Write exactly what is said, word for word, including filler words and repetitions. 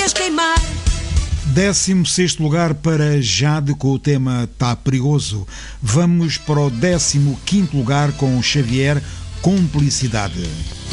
deixas queimar. décimo sexto lugar para Jade com o tema Tá Perigoso. Vamos para o décimo quinto lugar com Xavier, Cumplicidade.